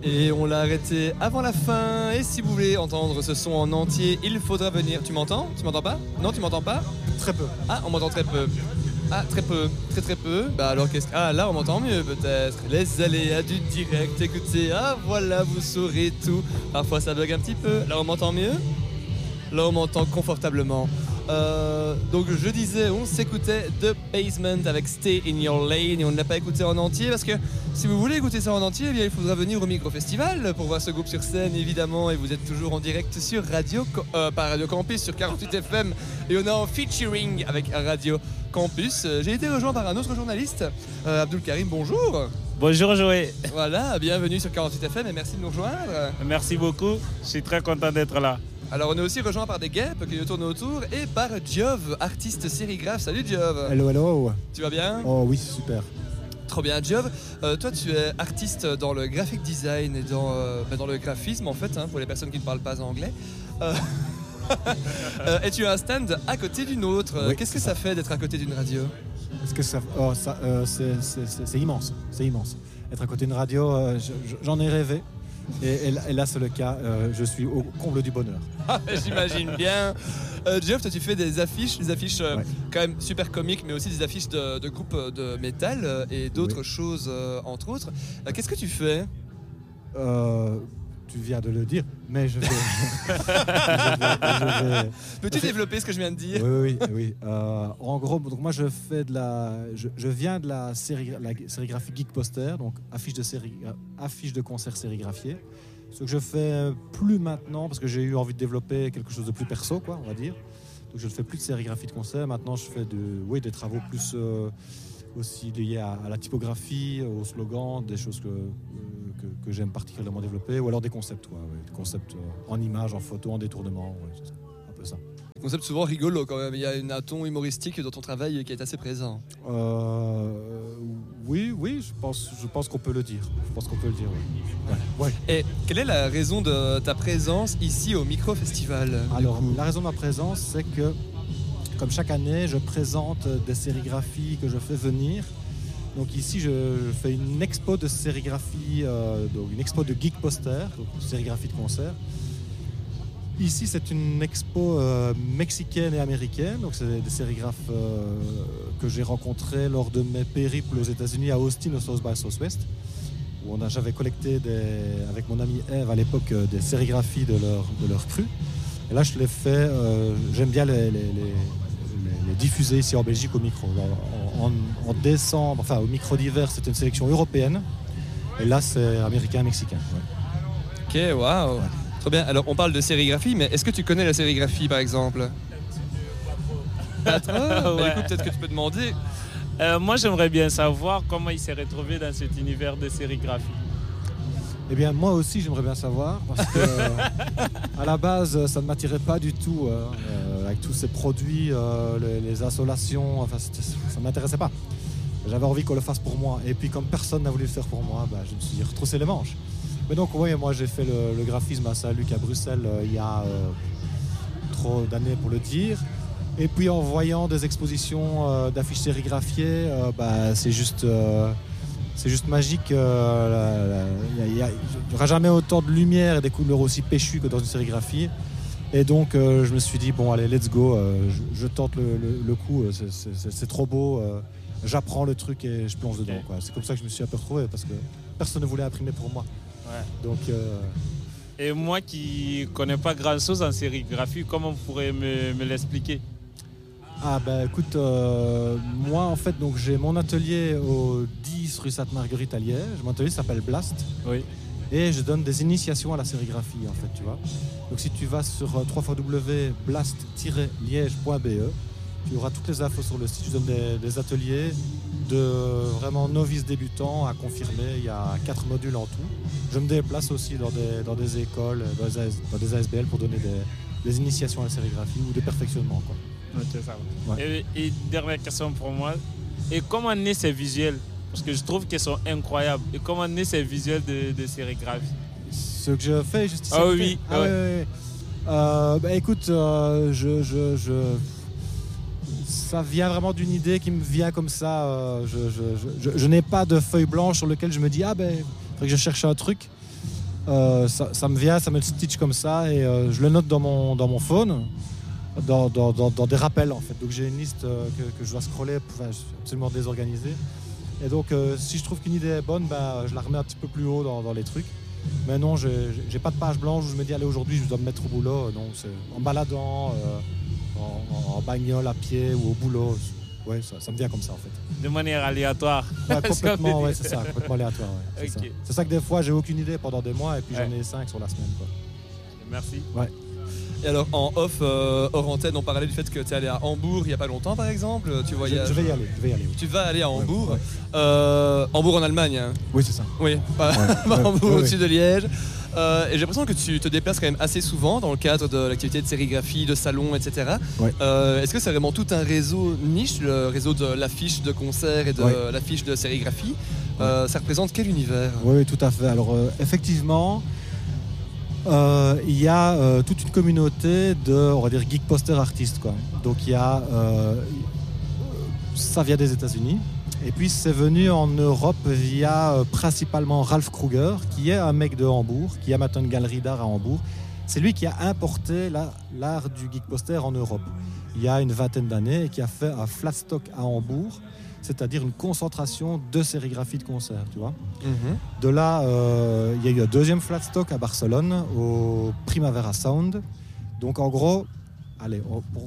Et on l'a arrêté avant la fin. Et si vous voulez entendre ce son en entier, il faudra venir. Tu m'entends? Tu m'entends pas? Non, tu m'entends pas? Très peu. Ah, on m'entend très peu. Ah, très peu. Très peu. Bah alors qu'est-ce que... Ah, là, on m'entend mieux peut-être. Les aléas du direct. Écoutez, ah voilà, vous saurez tout. Parfois, ça bug un petit peu. Là, on m'entend mieux? Là, on m'entend confortablement. Donc je disais, on s'écoutait The Basement avec Stay in Your Lane et on ne l'a pas écouté en entier parce que si vous voulez écouter ça en entier, eh bien, il faudra venir au Micro-Festival pour voir ce groupe sur scène évidemment, et vous êtes toujours en direct sur pas Radio Campus, sur 48 FM, et on est en featuring avec Radio Campus. J'ai été rejoint par un autre journaliste, Abdul Karim, bonjour. Bonjour Joël. Voilà, bienvenue sur 48 FM et merci de nous rejoindre. Merci beaucoup, je suis très content d'être là. Alors on est aussi rejoint par des guêpes qui nous tournent autour et par Giov, artiste sérigraphe. Salut Giov. Hello. Tu vas bien? Oh oui, super. Trop bien. Giov, toi tu es artiste dans le graphic design et dans le graphisme en fait, hein, pour les personnes qui ne parlent pas anglais. Et tu as un stand à côté d'une autre. Oui, qu'est-ce que ça fait d'être à côté d'une radio? Est-ce que c'est immense, c'est immense. Être à côté d'une radio, j'en ai rêvé. Et là, c'est le cas. Je suis au comble du bonheur. J'imagine bien. Giov, toi, tu fais des affiches Ouais. quand même super comiques, mais aussi des affiches de groupes de métal et d'autres choses, entre autres. Qu'est-ce que tu fais? Tu viens de le dire, mais je vais... Peux-tu développer ce que je viens de dire? Oui. En gros, donc moi, je viens de la sérigraphie Geek Poster, donc affiche de concert sérigraphiée. Ce que je fais plus maintenant, parce que j'ai eu envie de développer quelque chose de plus perso, quoi, on va dire. Donc je ne fais plus de sérigraphie de concert. Maintenant, je fais des travaux plus aussi liés à la typographie, au slogan, des choses que j'aime particulièrement développer, ou alors des concepts, des concepts en images, en photo, en détournement, c'est ça, un peu ça. Des concepts souvent rigolos quand même. Il y a un ton humoristique dans ton travail qui est assez présent. Oui, je pense qu'on peut le dire. Ouais. Et quelle est la raison de ta présence ici au Micro-Festival? Alors, la raison de ma présence, c'est que, comme chaque année, je présente des sérigraphies que je fais venir. Donc ici, je fais une expo de sérigraphie, donc une expo de Geek Poster, donc sérigraphie de concert. Ici, c'est une expo mexicaine et américaine, donc c'est des sérigraphes que j'ai rencontrés lors de mes périples aux États-Unis, à Austin, au South by Southwest, où j'avais collecté avec mon ami Eve à l'époque des sérigraphies de leur cru. Et là, je les fais, j'aime bien les diffuser ici en Belgique au micro. En décembre, enfin au micro d'hiver, c'était une sélection européenne, et là, c'est américain-mexicain. Ouais. Ok, waouh. Ouais. Très bien. Alors, on parle de sérigraphie, mais est-ce que tu connais la sérigraphie, par exemple? Pas trop. Ouais. Écoute, peut-être que tu peux demander. Moi, j'aimerais bien savoir comment il s'est retrouvé dans cet univers de sérigraphie. Eh bien, moi aussi, j'aimerais bien savoir, parce que à la base, ça ne m'attirait pas du tout, avec tous ces produits, les assolations, enfin, ça ne m'intéressait pas. J'avais envie qu'on le fasse pour moi, et puis comme personne n'a voulu le faire pour moi, je me suis dit, retroussé les manches. Mais donc, oui, moi, j'ai fait le graphisme à Saint-Luc, à Bruxelles, il y a trop d'années pour le dire. Et puis, en voyant des expositions d'affiches sérigraphiées, c'est juste magique. Il n'y aura jamais autant de lumière et des couleurs aussi péchues que dans une sérigraphie. Et donc, je me suis dit, bon, allez, let's go. Je tente le coup. C'est trop beau. J'apprends le truc et je plonge dedans. Quoi. C'est comme ça que je me suis un peu retrouvé, parce que personne ne voulait imprimer pour moi. Ouais. Donc, Et moi qui ne connais pas grand-chose en sérigraphie, comment vous pourrez me l'expliquer? Écoute, moi en fait, donc, j'ai mon atelier au 10 rue Sainte-Marguerite à Liège. Mon atelier s'appelle Blast. Oui. Et je donne des initiations à la sérigraphie, en fait, tu vois. Donc si tu vas sur www.blast-liège.be, tu auras toutes les infos sur le site. Je donne des ateliers de vraiment novices débutants à confirmer. Il y a 4 modules en tout. Je me déplace aussi dans des écoles, dans des ASBL pour donner des initiations à la sérigraphie ou des perfectionnements, quoi. Okay, ça va. Ouais. Et dernière question pour moi. Et comment naissent ces visuels? Parce que je trouve qu'ils sont incroyables. Et comment naissent ces visuels de sérigraphie? Ce que je fais juste ici. Ah oui. Écoute, ça vient vraiment d'une idée qui me vient comme ça. Je n'ai pas de feuille blanche sur laquelle je me dis faudrait que je cherche un truc. ça me vient, ça me le stitch comme ça et je le note dans mon phone, dans des rappels en fait. Donc j'ai une liste que je dois scroller, je suis absolument désorganisé. Et donc si je trouve qu'une idée est bonne, je la remets un petit peu plus haut dans les trucs. Mais non, j'ai pas de page blanche où je me dis allez aujourd'hui je dois me mettre au boulot. Non, c'est en baladant, en bagnole, à pied ou au boulot. Ouais, ça me vient comme ça en fait. De manière aléatoire. Ouais, complètement, ouais, c'est ça, complètement aléatoire. Ouais, c'est Ok. ça que des fois j'ai aucune idée pendant des mois et puis j'en ai 5 sur la semaine. Quoi. Merci. Ouais. Et alors, en off, hors antenne, on parlait du fait que tu es allé à Hambourg il n'y a pas longtemps, par exemple. Tu voyages. Je vais y aller. Oui. Tu vas aller à Hambourg. Ouais. Hambourg en Allemagne. Hein. Oui, c'est ça. Oui, pas Ouais. Hambourg Ouais, au-dessus de Liège. Et j'ai l'impression que tu te déplaces quand même assez souvent dans le cadre de l'activité de sérigraphie, de salon, etc. Ouais. Est-ce que c'est vraiment tout un réseau niche, le réseau de l'affiche de concert et de l'affiche de sérigraphie Ça représente quel univers? Oui, tout à fait. Alors, effectivement, il y a toute une communauté de, on va dire, geek poster artistes, quoi. Donc, il y a... ça vient des États-Unis. Et puis c'est venu en Europe via principalement Ralph Kruger, qui est un mec de Hambourg, qui a maintenant une galerie d'art à Hambourg. C'est lui qui a importé l'art du geek poster en Europe il y a une vingtaine d'années et qui a fait un flat stock à Hambourg, c'est-à-dire une concentration de sérigraphie de concert, tu vois. De là, il y a eu un deuxième flat stock à Barcelone, au Primavera Sound. Donc en gros, allez,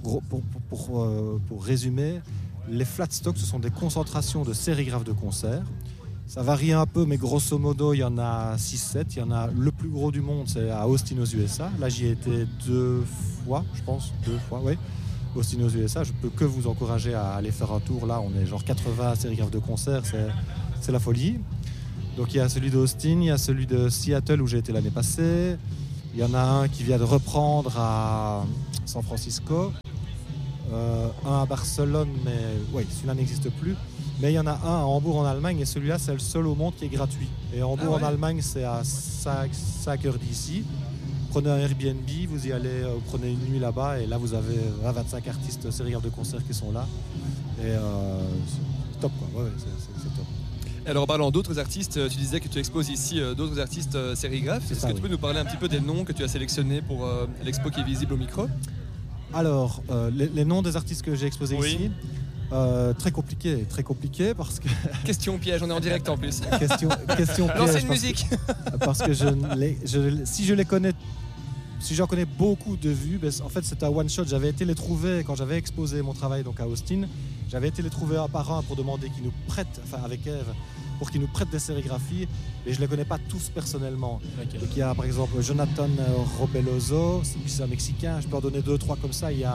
pour résumer, les flat stocks, ce sont des concentrations de sérigraphes de concert. Ça varie un peu, mais grosso modo, il y en a 6-7. Il y en a le plus gros du monde, c'est à Austin aux USA. Là, j'y ai été 2 fois, je pense. 2 fois, oui. Austin aux USA, je peux que vous encourager à aller faire un tour. Là, on est genre 80 sérigraphes de concert, c'est la folie. Donc il y a celui d'Austin, il y a celui de Seattle où j'ai été l'année passée. Il y en a un qui vient de reprendre à San Francisco. Un à Barcelone, mais oui, celui-là n'existe plus. Mais il y en a un à Hambourg en Allemagne et celui-là, c'est le seul au monde qui est gratuit. Et Hambourg en Allemagne, c'est à 5 heures d'ici. Prenez un Airbnb, vous y allez, vous prenez une nuit là-bas et là, vous avez 25 artistes sérigraphes de concert qui sont là. Et c'est top, quoi. Ouais, c'est top. Alors en parlant d'autres artistes, tu disais que tu exposes ici d'autres artistes sérigraphes. Est-ce que tu peux nous parler un petit peu des noms que tu as sélectionnés pour l'expo qui est visible au micro? Alors, les noms des artistes que j'ai exposés ici, très compliqué parce que... Question piège, on est en direct en plus. question piège. Lancez une musique. Parce que si je les connais, si j'en connais beaucoup de vues, en fait c'est un one shot. J'avais été les trouver quand j'avais exposé mon travail donc à Austin. J'avais été les trouver un par un pour demander qu'ils nous prêtent, enfin avec Eve, pour qu'ils nous prêtent des sérigraphies, mais je ne les connais pas tous personnellement. Okay. Donc il y a par exemple Jonathan Robeloso, c'est un Mexicain, je peux en donner 2-3 comme ça. Il y a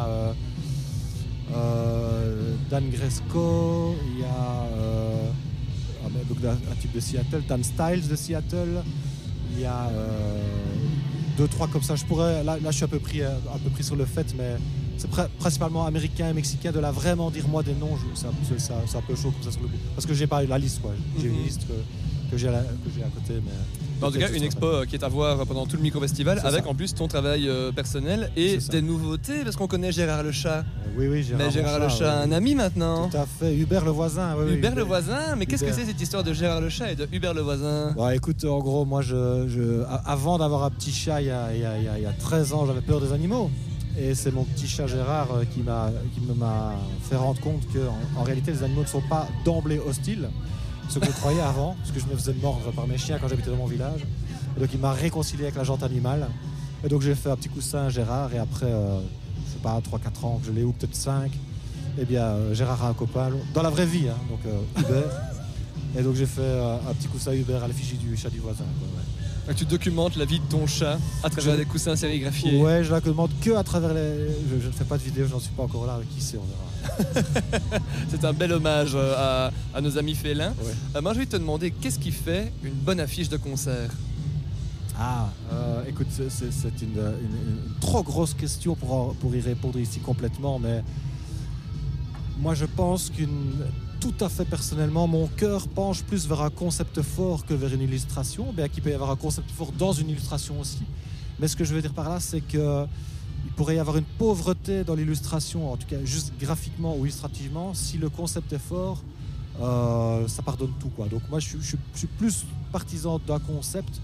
Dan Gresco, il y a donc un type de Seattle, Dan Styles de Seattle, il y a 2-3 comme ça. Je pourrais, là je suis un peu pris sur le fait, mais c'est principalement américain et mexicain. De là vraiment dire moi des noms, c'est un peu chaud comme ça sur le coup. Parce que j'ai pas la liste, quoi. J'ai une liste que j'ai à côté. Mais en tout cas, une expo qui est à voir pendant tout le micro-festival, avec en plus ton travail personnel et des nouveautés, parce qu'on connaît Gérard Lechat. Oui, Gérard Lechat, un ami maintenant. Tout à fait, Hubert le voisin. Hubert le voisin, mais qu'est-ce que c'est cette histoire de Gérard Lechat et de Hubert le voisin? Écoute, en gros, moi, avant d'avoir un petit chat il y a 13 ans, j'avais peur des animaux. Et c'est mon petit chat Gérard qui m'a fait rendre compte qu'en réalité, les animaux ne sont pas d'emblée hostiles. Ce que je croyais avant, parce que je me faisais mordre par mes chiens quand j'habitais dans mon village. Et donc il m'a réconcilié avec la jante animale. Et donc j'ai fait un petit coussin à Gérard et après, je sais pas, 3-4 ans que je l'ai ou peut-être 5, eh bien Gérard a un copain, dans la vraie vie, hein, donc Hubert. Et donc j'ai fait un petit coussin à Hubert à l'effigie du chat du voisin. Quoi, ouais. Tu documentes la vie de ton chat à travers des coussins sérigraphiés. Ouais, je la documente que à travers les... Je ne fais pas de vidéo, je n'en suis pas encore là, qui sait, on verra. C'est un bel hommage à nos amis félins. Ouais. Moi, je vais te demander, qu'est-ce qui fait une bonne affiche de concert? Écoute, c'est une trop grosse question pour y répondre ici complètement, mais moi je pense tout à fait personnellement, mon cœur penche plus vers un concept fort que vers une illustration, bien qu'il peut y avoir un concept fort dans une illustration aussi. Mais ce que je veux dire par là, c'est que il pourrait y avoir une pauvreté dans l'illustration, en tout cas juste graphiquement ou illustrativement, si le concept est fort, ça pardonne tout, quoi. Donc moi je suis plus partisan d'un concept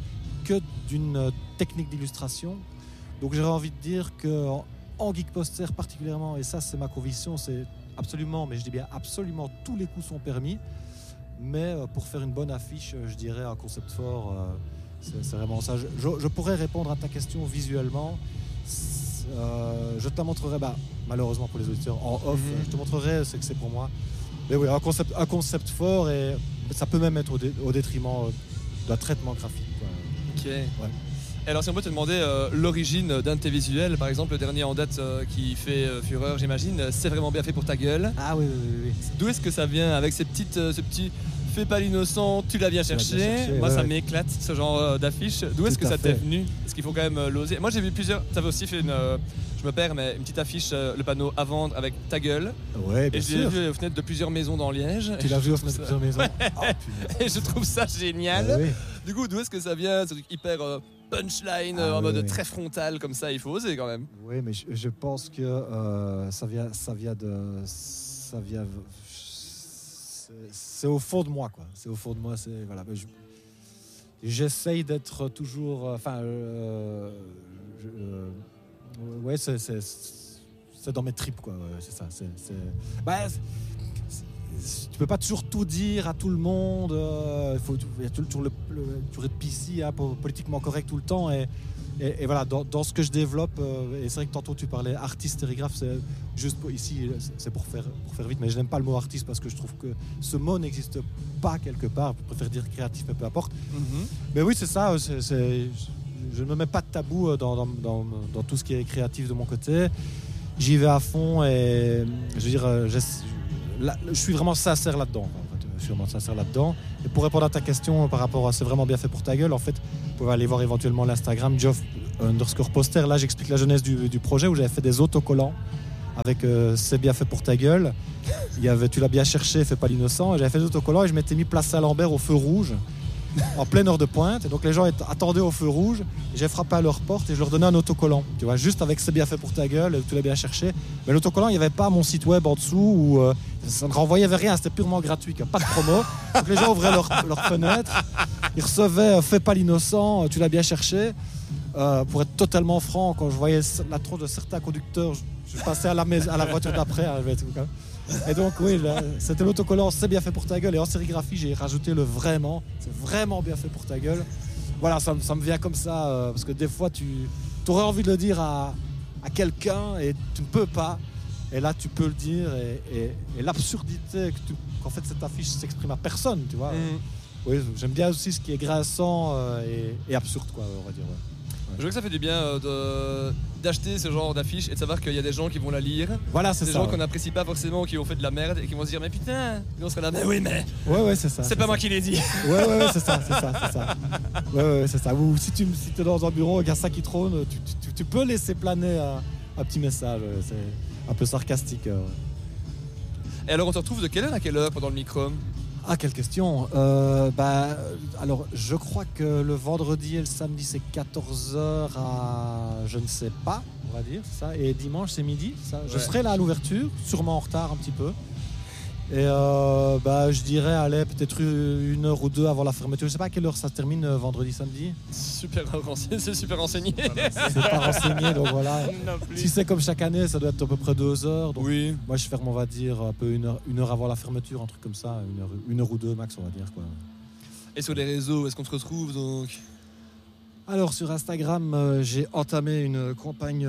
que d'une technique d'illustration. Donc j'aurais envie de dire qu'en geek poster particulièrement, et ça c'est ma conviction, c'est absolument, mais je dis bien absolument, tous les coups sont permis. Mais pour faire une bonne affiche, je dirais un concept fort, c'est vraiment ça. Je pourrais répondre à ta question visuellement. Je te la montrerai, malheureusement pour les auditeurs, en off. Je te montrerai ce que c'est pour moi. Mais oui, un concept fort, et ça peut même être au détriment d'un traitement graphique, quoi. Ok. Ouais. Et alors si on peut te demander l'origine d'un de tes visuels, par exemple le dernier en date qui fait fureur, j'imagine, c'est vraiment bien fait pour ta gueule. Ah oui. D'où est-ce que ça vient avec ce petit fais pas l'innocent, tu l'as bien cherché. Moi ça m'éclate ce genre d'affiche. D'où est-ce que ça t'est venu? Est-ce qu'il faut quand même l'oser? Moi j'ai vu plusieurs, tu avais aussi fait je me perds, mais une petite affiche, le panneau à vendre avec ta gueule. Ouais, bien et je l'ai sûr. vu aux fenêtres de plusieurs maisons dans Liège. Tu l'as vu aux fenêtres de plusieurs maisons. Ouais. Oh, punaise. Et je trouve ça génial. Ah oui. Du coup, d'où est-ce que ça vient? Ce truc hyper punchline, en mode très frontal comme ça, il faut oser quand même. Oui, mais je pense que c'est au fond de moi, quoi. C'est au fond de moi. C'est voilà. J'essaye d'être toujours. Ouais, c'est dans mes tripes, quoi. Ouais, c'est ça. Tu peux pas toujours tout dire à tout le monde. Il y a toujours toujours être PC, politiquement correct tout le temps. Et voilà, dans ce que je développe, et c'est vrai que tantôt tu parlais artiste sérigraphe, c'est juste ici, c'est pour faire vite, mais je n'aime pas le mot artiste parce que je trouve que ce mot n'existe pas quelque part. Je préfère dire créatif, mais peu importe. Mais oui, c'est ça. Je ne me mets pas de tabou dans tout ce qui est créatif de mon côté. J'y vais à fond et je veux dire, je suis vraiment sincère là-dedans. En fait. Je suis vraiment sincère là-dedans. Et pour répondre à ta question par rapport à c'est vraiment bien fait pour ta gueule, en fait, vous pouvez aller voir éventuellement l'Instagram Geoff_poster. Là, j'explique la genèse du projet où j'avais fait des autocollants avec c'est bien fait pour ta gueule. Il y avait tu l'as bien cherché, fais pas l'innocent. Et j'avais fait des autocollants et je m'étais mis place Saint-Lambert au feu rouge. En pleine heure de pointe, et donc les gens attendaient au feu rouge, et j'ai frappé à leur porte et je leur donnais un autocollant, tu vois, juste avec c'est bien fait pour ta gueule, tu l'as bien cherché. Mais l'autocollant, il n'y avait pas mon site web en dessous, où ça ne renvoyait vers rien, c'était purement gratuit, pas de promo. Donc les gens ouvraient leur fenêtre, ils recevaient fais pas l'innocent, tu l'as bien cherché. Pour être totalement franc, quand je voyais la tronche de certains conducteurs, je passais à la voiture d'après. Et donc oui, c'était l'autocollant c'est bien fait pour ta gueule, et en sérigraphie j'ai rajouté le vraiment, c'est vraiment bien fait pour ta gueule. Voilà, ça me vient comme ça, parce que des fois tu aurais envie de le dire à quelqu'un et tu ne peux pas, et là tu peux le dire, et l'absurdité qu'en fait cette affiche s'exprime à personne, tu vois. Oui, j'aime bien aussi ce qui est grinçant et absurde, quoi, on va dire. Ouais. Je veux que ça fait du bien d'acheter ce genre d'affiche et de savoir qu'il y a des gens qui vont la lire. Voilà, c'est des ça. gens ouais. qu'on n'apprécie pas forcément, qui ont fait de la merde et qui vont se dire mais putain, et on serait là, mais oui, mais Ouais, c'est ça. c'est pas moi qui l'ai dit. Ouais, c'est ça. Ouais, c'est ça. Ou si t'es dans un bureau, il y a ça qui trône, tu peux laisser planer un petit message. C'est un peu sarcastique. Et alors on te retrouve de quelle heure à quelle heure pendant le micro? Ah, quelle question. Alors, je crois que le vendredi et le samedi, c'est 14h à je ne sais pas, on va dire, c'est ça. Et dimanche, c'est midi. Ça. Je serai là à l'ouverture, sûrement en retard un petit peu. Et je dirais, allez, peut-être 1 heure ou 2 avant la fermeture. Je ne sais pas à quelle heure ça se termine vendredi, samedi. C'est super renseigné. C'est pas renseigné, donc voilà. Si c'est comme chaque année, ça doit être à peu près 2 heures. Donc oui. Moi, je ferme, on va dire, un peu 1 heure avant la fermeture, un truc comme ça. 1 heure ou 2 max, on va dire, quoi. Et sur les réseaux, est-ce qu'on te retrouve donc? Alors sur Instagram, j'ai entamé une campagne.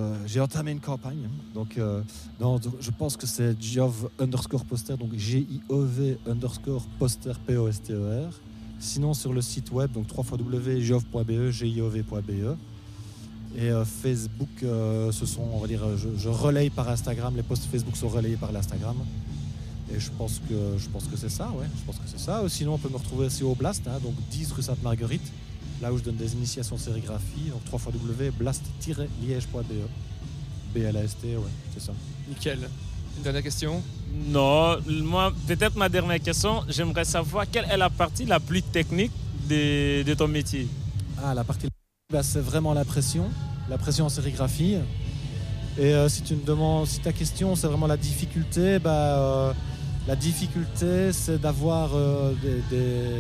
Donc, je pense que c'est Geov_poster, donc GIOV_poster POSTER. Sinon sur le site web, donc www.geov.be, giov.be. Et Facebook, on va dire, je relaye par Instagram. Les posts Facebook sont relayés par l'Instagram. Et je pense que c'est ça, ouais. Je pense que c'est ça. Sinon, on peut me retrouver aussi au Blast, donc 10 rue Sainte-Marguerite. Là où je donne des initiations de sérigraphie, donc www.blast-liège.be. BLAST, ouais, c'est ça. Nickel. Une dernière question? Non, moi, peut-être ma dernière question, j'aimerais savoir quelle est la partie la plus technique de ton métier? Ah, la partie, c'est vraiment la pression en sérigraphie. Et si ta question, c'est vraiment la difficulté, la difficulté, c'est d'avoir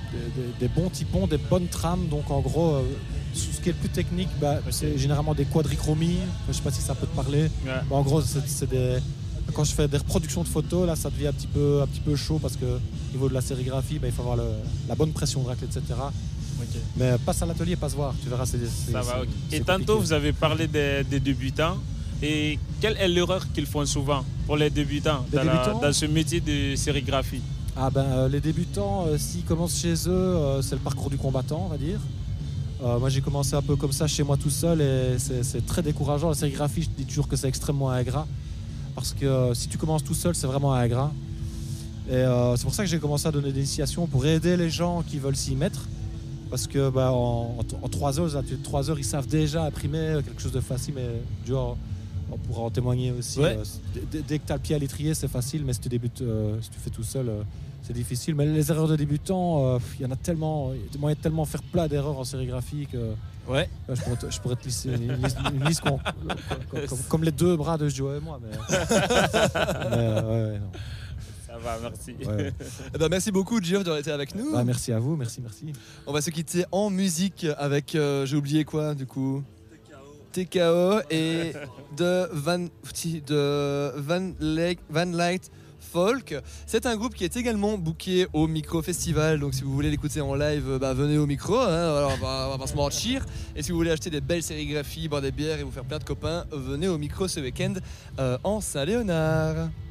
des bons typons, des bonnes trames. Donc en gros, ce qui est le plus technique, c'est généralement des quadrichromies. Je ne sais pas si ça peut te parler. Ouais. En gros, quand je fais des reproductions de photos, là, ça devient un petit peu chaud parce que au niveau de la sérigraphie, il faut avoir la bonne pression de raclée, etc. Ok. Mais passe à l'atelier, passe voir. Tu verras, Ça va, ok. c'est Et compliqué. tantôt, vous avez parlé des débutants. Et quelle est l'erreur qu'ils font souvent pour les débutants, dans ce métier de sérigraphie? Les débutants, s'ils commencent chez eux, c'est le parcours du combattant, on va dire. Moi, j'ai commencé un peu comme ça chez moi tout seul et c'est très décourageant. La sérigraphie, je dis toujours que c'est extrêmement ingrat. Parce que si tu commences tout seul, c'est vraiment ingrat. Et c'est pour ça que j'ai commencé à donner des initiations pour aider les gens qui veulent s'y mettre. Parce que en 3 heures, 3 heures, ils savent déjà imprimer quelque chose de facile. Mais on pourra en témoigner aussi. Ouais. Dès que tu as le pied à l'étrier, c'est facile. Mais si tu débutes, si tu fais tout seul, c'est difficile. Mais les erreurs de débutants, il y en a tellement. Il y a moyen de tellement faire plein d'erreurs en sérigraphie que Ouais. je pourrais te lister une liste comme les 2 bras de Joe et moi. Mais non. Ça va, merci. Ouais. Eh ben, merci beaucoup, Geoff, d'avoir été avec nous. Merci à vous, merci. On va se quitter en musique avec, j'ai oublié quoi du coup, TKO et de Van Light Folk. C'est un groupe qui est également booké au Micro Festival, donc si vous voulez l'écouter en live, venez au micro, hein. Alors, on va se mentir. Et si vous voulez acheter des belles sérigraphies, boire des bières et vous faire plein de copains, venez au Micro ce week-end en Saint-Léonard.